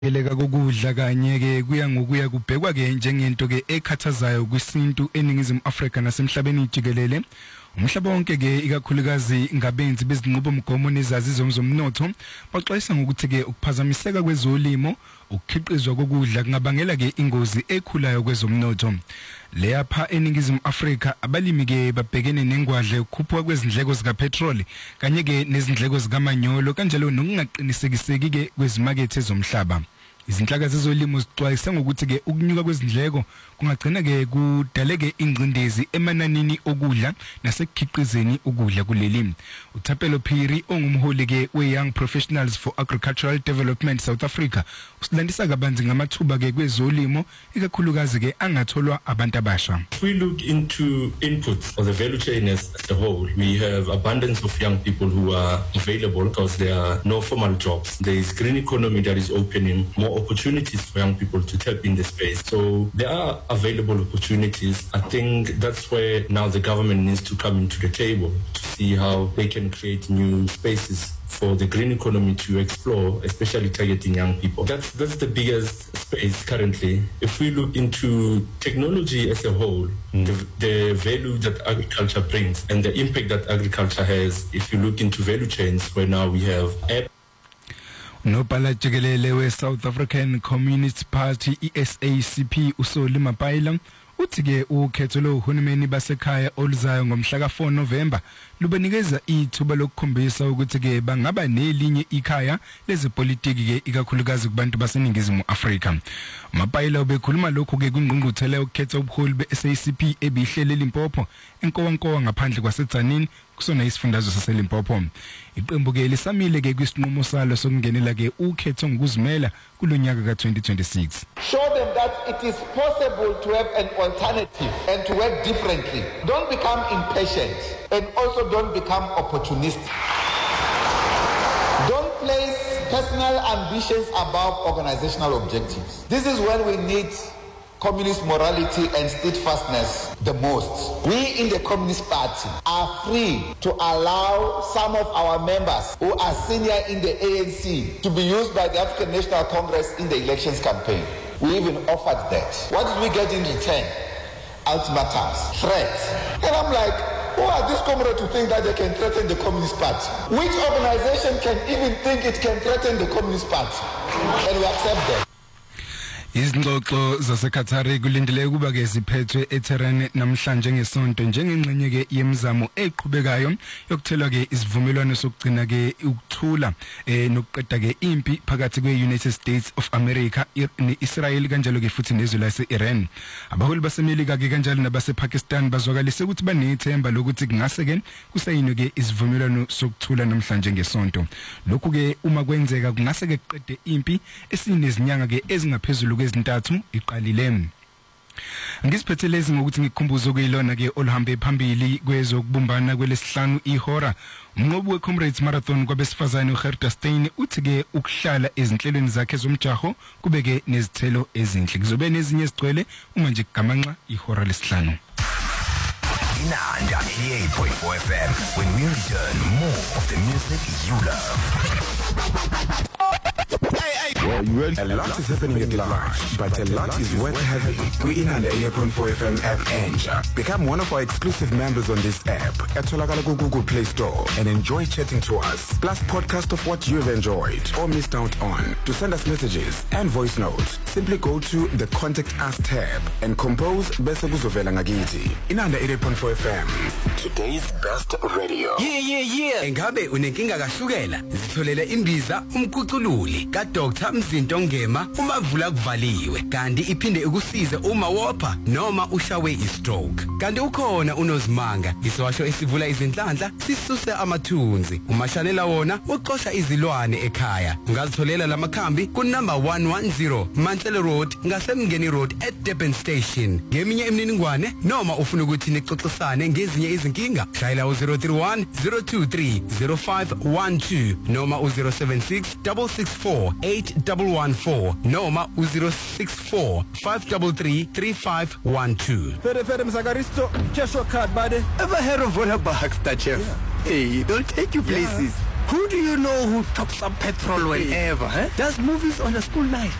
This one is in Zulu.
Eleka kokudla kanye ke kuya ngokuya kubhekwa ke njengento ke ekhathazayo kwisintu eningizimu Afrika nasemhlabeni jikelele. Umhlaba wonke ke ikakhulukazi ngabenzi bezinqubo mgomo nezazi zomnotho baxwayisa ngokuthi ke ukuphazamiseka kwezolimo ukukhiqizwa kokudla kungabangela ke ingozi ekhulayo kwezomnotho. Leyapha eningizimu Afrika abalimi ke babhekene nengwadle ukukhuphuka kwezindleko zika petrol kanye ke nezindleko zikamanyolo kanjalo nokungaqinisekiseki ke kwezimakethe zomhlaba. Izinhlaka zezolimo zixwayisa ngokuthi ke ukunyuka kwezindleko kungagcina ke kudaleke ingcindezi emananini okudla nasekukhiqizeni ukudla kuleli. uThapelo Phiri ongumholi ke we-Young Professionals for Agricultural Development South Africa usilandisa kabanzi ngamathuba ke kwezolimo ikakhulukazi ke angatholwa abantu abasha. If we look into inputs or the value chain as a whole, we have abundance of young people who are available because there are no formal jobs. There is green economy that is opening more opportunities for young people to tap in the space. So there are available opportunities. I think that's where now the government needs to come into the table to see how they can create new spaces for the green economy to explore, especially targeting young people. That's the biggest space currently. If we look into technology as a whole, the value that agriculture brings and the impact that agriculture has, if you look into value chains, where now we have Nopala jikelele we South African Communist Party SACP uSoli Mapaila uthi ke ukhetho lohulumeni basekhaya oluzayo ngomhla ka4 November lubenikeza ithuba lokukhombisa ukuthi ke bangaba nelinye ikhaya lezepolitiki ke ikakhulukazi kubantu baseningizimu Afrika. Mapaila ubekhuluma lokho ke kwingqungquthela yokukhetha ubuholi beSACP ebihlele Limpopo enkowankowa ngaphandle kwaseTzaneen kusona isifundazwe saseLimpopo. Iqembu ke lisamile ke kwisinqumo salo sokungenela ke ukhetho ngokuzimela kulonyaka ka2026. Show them that it is possible to have an alternative and to work differently. Don't become impatient and also don't become opportunistic. Don't place personal ambitions above organizational objectives. This is when we need communist morality and steadfastness the most. We in the Communist Party are free to allow some of our members who are senior in the ANC to be used by the African National Congress in the elections campaign. We even offered that. What did we get in return? Ultimatums, threats. And I'm like, who are these comrades to think that they can threaten the Communist Party? Which organization can even think it can threaten the Communist Party? And we accept that. Izingxoxo zaseKathari kulindele ukuba ke ziphethwe eTehran namhlanje ngesonto njengengxenye ke yemizamo eqhubekayo yokuthelwa ke isivumelwano sokugcina ke ukuthula nokuqeda ke impi phakathi kweUnited States of America neIsrael kanjalo ke futhi nezwe laseIran. Abaholi baseMelika ke kanjalo nabasePakistan bazwakalise ukuthi banethemba lokuthi kungase ke kusayinwe ke isivumelwano sokuthula namhlanje ngesonto. Lokhu ke uma kwenzeka kungase ke kuqede impi esinezinyanga ke ezingaphezulu kwezintathu iqalile. Ngisiphethelezi ngokuthi ngikukhumbuze ukuyilona ke oluhambe phambili kwezokubumbana kwelesihlanu ihora. Umnqobi weComrades Marathon kwabesifazane uGerda Steyn uthi ke ukuhlala ezinhlelweni zakhe zomjaho kubeke nezithelo ezinhle. Kuzobe nezinye ezigcwele uma nje kugamanxa ihora lesihlanu. Inanda 88.4 FM. When we return, more of the music you love. A lot is happening at large, but a lot is worth having. We Inanda 88.4 FM app and become one of our exclusive members on this app at Tolakala Google Play Store and enjoy chatting to us. Plus podcast of what you've enjoyed or missed out on. To send us messages and voice notes, simply go to the Contact Us tab and compose Bese Kuzovela Ngakiti. Inanda 88.4 FM. Today's best radio. Yeah. Engabe unenkinga kahlukela? Zitholele imbiza umkhucululi ka Dr. Mzinto Ngema umavula kuvaliwe kanti iphinde ukusize uma wopha noma ushawe istroke. Kanti ukhona unozimanga iswasho esivula izinhlanhla sisuse amathunzi. Umashanela wona uqosha izilwane ekhaya. Ungazitholela lamakhambi ku number 110 Mantle Road ngasemngeni road at Durban Station. Ngeminye imininingwane noma ufuna ukuthi nixoxisane ngezinye izinkinga shayela u031 023 0512 noma u076 664 8114 noma u064 533 3512. Fere Mzagaristo, Joshua Card, buddy. Ever heard of Vola Baxter, Chef? Yeah. Hey, they'll take you places. Who do you know who tops up petrol whenever, huh? Does movies on a school night?